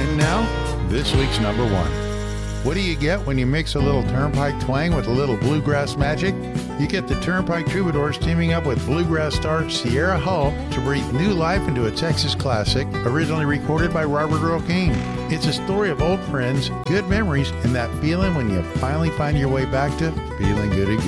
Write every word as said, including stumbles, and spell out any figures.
And now, this week's number one. What do you get when you mix a little Turnpike twang with a little bluegrass magic? You get the Turnpike Troubadours teaming up with bluegrass star Sierra Hull to breathe new life into a Texas classic, originally recorded by Robert Earl Keen. It's a story of old friends, good memories, and that feeling when you finally find your way back to feeling good again.